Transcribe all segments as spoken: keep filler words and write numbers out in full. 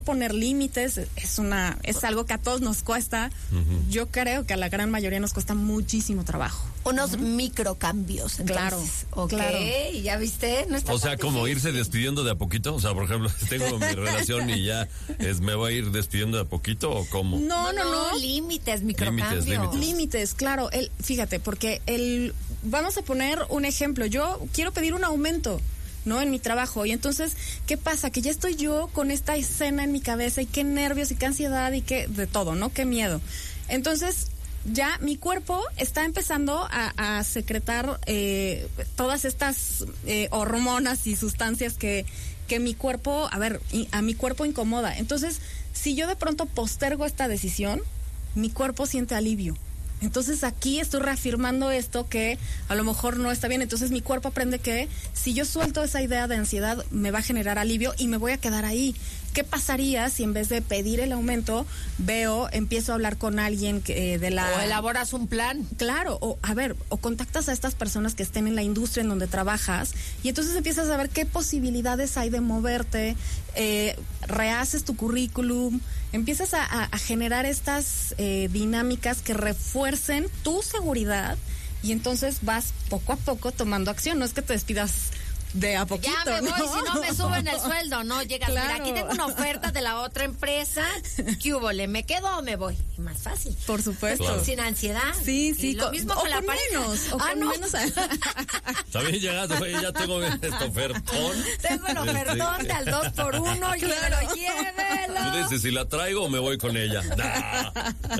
poner límites es una es algo que a todos nos cuesta. Uh-huh. Yo creo que a la gran mayoría nos cuesta muchísimo trabajo. Unos uh-huh. microcambios. Entonces. Claro, okay. claro. Ya viste, no está o sea, como difícil. Irse despidiendo de a poquito. O sea, por ejemplo, tengo mi relación y ya es me voy a ir despidiendo de a poquito o cómo. No, no, no. no. Límites, microcambios. Límites, límites. Límites, claro. El, fíjate, porque el vamos a poner un ejemplo. Yo quiero pedir un aumento, ¿no? En mi trabajo. Y entonces, ¿qué pasa? Que ya estoy yo con esta escena en mi cabeza y qué nervios y qué ansiedad y qué de todo, ¿no? Qué miedo. Entonces, ya mi cuerpo está empezando a, a secretar eh, todas estas eh, hormonas y sustancias que, que mi cuerpo, a ver, a mi cuerpo incomoda. Entonces, si yo de pronto postergo esta decisión, mi cuerpo siente alivio. Entonces aquí estoy reafirmando esto que a lo mejor no está bien. Entonces mi cuerpo aprende que si yo suelto esa idea de ansiedad me va a generar alivio y me voy a quedar ahí. ¿Qué pasaría si en vez de pedir el aumento veo, empiezo a hablar con alguien que, eh, de la... O elaboras un plan. Claro, o a ver, o contactas a estas personas que estén en la industria en donde trabajas y entonces empiezas a ver qué posibilidades hay de moverte, eh, rehaces tu currículum, empiezas a, a, a generar estas eh, dinámicas que refuercen tu seguridad y entonces vas poco a poco tomando acción. No es que te despidas de a poquito, ya me voy, ¿no? Si no me suben el sueldo, no, llegas, claro. Mira, aquí tengo una oferta de la otra empresa, ¿qué hubo? ¿Le me quedo o me voy? Y más fácil. Por supuesto. Claro. Sin ansiedad. Sí, sí. Y lo con, mismo o con la con pareja. menos, o ah, con no. menos. También llegaste, oye, ya tengo este ofertón. Tengo el ofertón de al dos por uno, claro. Llévelo. Tú dices, si la traigo o me voy con ella. Nah.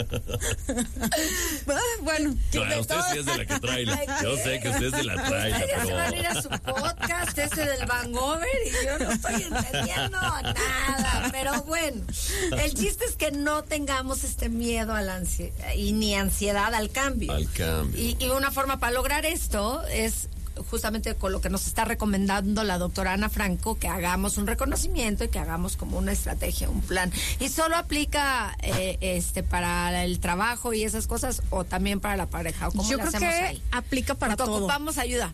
Bueno, no, usted sí es de la que trae. Yo sé que usted es de la trae. Ustedes pero... se van a ir a su podcast, ese del Hangover, y yo no estoy entendiendo nada. Pero bueno, el chiste es que no tengamos este miedo a la ansiedad y ni ansiedad al cambio. Al cambio. Y, y una forma para lograr esto es justamente con lo que nos está recomendando la doctora Ana Franco, que hagamos un reconocimiento y que hagamos como una estrategia, un plan. Y solo aplica eh, este para el trabajo y esas cosas, o también para la pareja, o cómo yo le creo hacemos que ahí. Aplica para Porque todo. Ocupamos ayuda.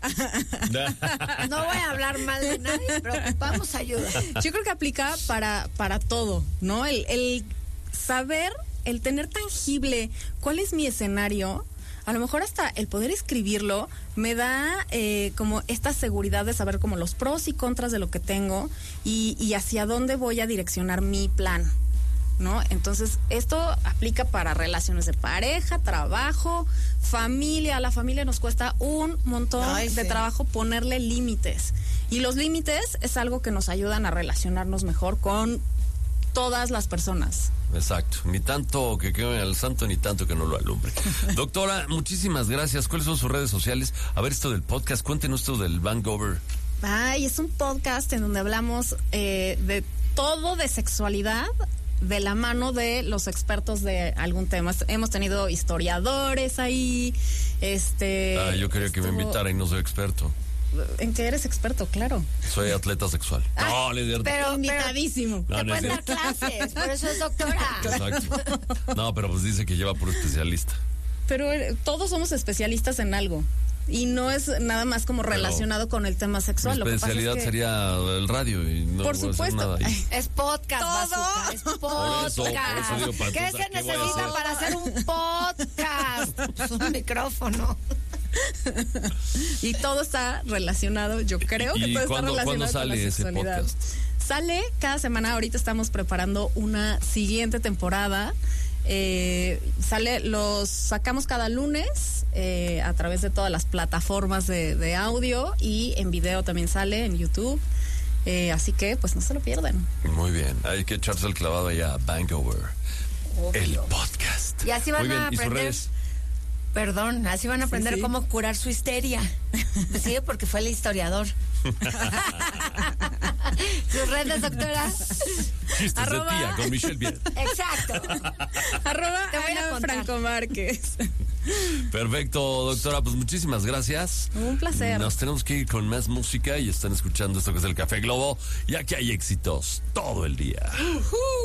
No voy a hablar mal de nadie, pero ocupamos ayuda. Yo creo que aplica para, para todo, ¿no? El, el saber, el tener tangible cuál es mi escenario. A lo mejor hasta el poder escribirlo me da eh, como esta seguridad de saber como los pros y contras de lo que tengo y, y hacia dónde voy a direccionar mi plan, ¿no? Entonces, esto aplica para relaciones de pareja, trabajo, familia. A la familia nos cuesta un montón Ay, de sí. trabajo ponerle límites. Y los límites es algo que nos ayudan a relacionarnos mejor con todas las personas. Exacto, ni tanto que queme al santo, ni tanto que no lo alumbre. Doctora, muchísimas gracias. ¿Cuáles son sus redes sociales? A ver, esto del podcast, cuéntenos esto del Hangover. Ay, es un podcast en donde hablamos eh, de todo de sexualidad de la mano de los expertos de algún tema. Hemos tenido historiadores ahí, este... Ah, yo quería que me estuvo... invitara y no soy experto. ¿En qué eres experto? Claro. Soy atleta sexual. Ah, no, le digo. Pero, invitadísimo. No, te no es pueden dar clases, por eso es doctora. Exacto. No, pero pues dice que lleva puro especialista. Pero eh, todos somos especialistas en algo. Y no es nada más como Pero relacionado con el tema sexual. Mi especialidad Lo que pasa es que... sería el radio y no Por voy a hacer supuesto. nada ahí. Es podcast, ¿Todo? Bazooka, es podcast. Por eso, por eso digo, para ¿Qué empezar, se ¿qué voy a necesita hacer? para hacer un podcast? Pues un micrófono. Y todo está relacionado, yo creo que ¿Y todo está cuándo- relacionado cuándo con sale la ese sexualidad. podcast? Sale cada semana. Ahorita estamos preparando una siguiente temporada. Eh, sale, los sacamos cada lunes eh, a través de todas las plataformas de, de audio y en video también sale en YouTube. Eh, así que pues no se lo pierdan. Muy bien, hay que echarse el clavado allá a Hangover, el podcast. Y así van Muy bien, a ¿y sus aprender. redes? Perdón, así van a aprender sí. cómo curar su histeria. Sí, porque fue el historiador. Sus redes, doctora. Chistes Arroba. de tía con Michelle Bien. Exacto. Arroba Te voy a Ana contar. Franco Márquez. Perfecto, doctora, pues muchísimas gracias. Un placer. Nos tenemos que ir con más música y están escuchando esto que es el Café Globo, ya que hay éxitos todo el día. Uh-huh.